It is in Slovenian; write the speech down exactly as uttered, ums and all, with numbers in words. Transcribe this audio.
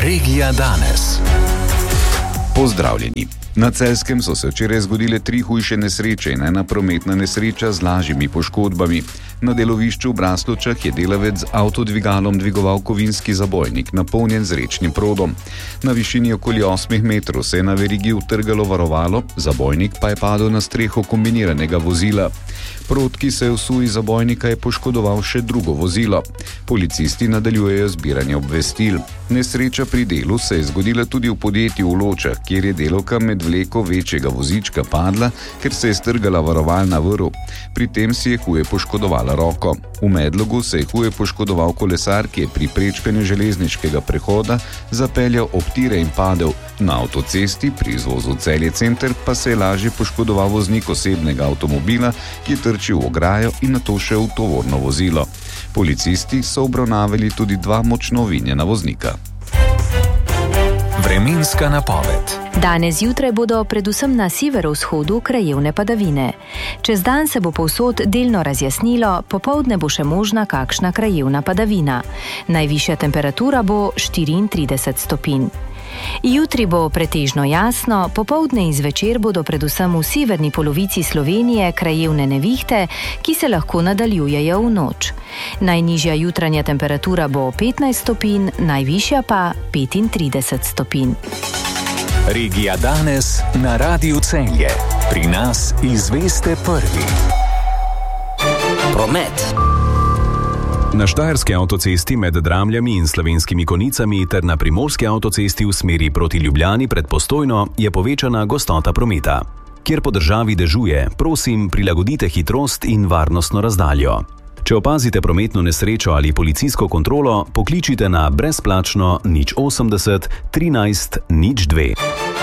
Regija danes. Pozdravljeni. Na Celjskem so se včeraj zgodile tri hujše nesreče in ena prometna nesreča z lažjimi poškodbami. Na delovišču v Braslovčah je delavec z avtodvigalom dvigoval kovinski zabojnik, napolnjen z rečnim prodom. Na višini okoli osmih metrov se je na verigi utrgalo varovalo, zabojnik pa je padel na streho kombiniranega vozila. Prod, ki se je vsul iz zabojnika, je poškodoval še drugo vozilo. Policisti nadaljujejo zbiranje obvestil. Nesreča pri delu se je zgodila tudi v podjetju v Ločah, kjer je delavka med vleko večjega vozička padla, ker se je strgala varovalna vrv. Pri tem si je huje poškodovala roko. V Medlogu se je huje poškodoval kolesar, ki je pri prečkanju železniškega prehoda zapeljal ob tire in padel. Na avtocesti pri izvozu Celje center pa se je lažje poškodoval voznik osebnega avtomobila, ki je trčil v ograjo in nato še v tovorno vozilo. Policisti so obravnavali tudi dva močno vinjena voznika. Vremenska napoved. Danes zjutraj bodo predvsem na severovzhodu krajevne padavine. Čez dan se bo povsod delno razjasnilo, popoldne bo še možna kakšna krajevna padavina. Najvišja temperatura bo štiriintrideset stopinj. Jutri bo pretežno jasno, popoldne in zvečer bodo predvsem v severni polovici Slovenije krajevne nevihte, ki se lahko nadaljujejo v noč. Najnižja jutranja temperatura bo petnajst stopinj, najvišja pa petintrideset stopinj. Regija danes na Radiu Celje. Pri nas izveste prvi. Promet. Na štajerski avtocesti med Dramljami in Slovenskimi Konicami ter na primorski avtocesti v smeri proti Ljubljani pred Postojno je povečana gostota prometa. Kjer po državi dežuje, prosim, prilagodite hitrost in varnostno razdaljo. Če opazite prometno nesrečo ali policijsko kontrolo, pokličite na brezplačno nič osemdeset trinajst nič dve.